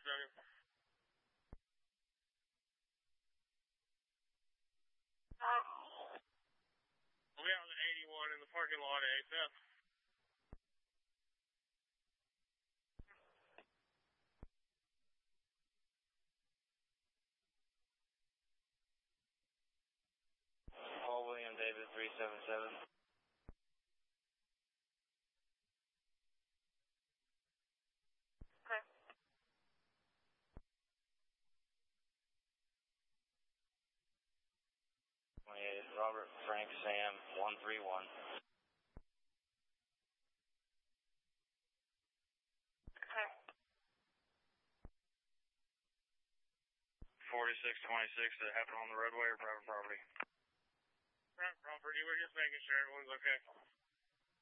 California. We have the 81 in the parking lot at ASF. Paul William David 377. Okay. 28 Robert Frank Sam 131. Okay. 4626 that happened on the roadway or private property? Private property, we're just making sure everyone's okay.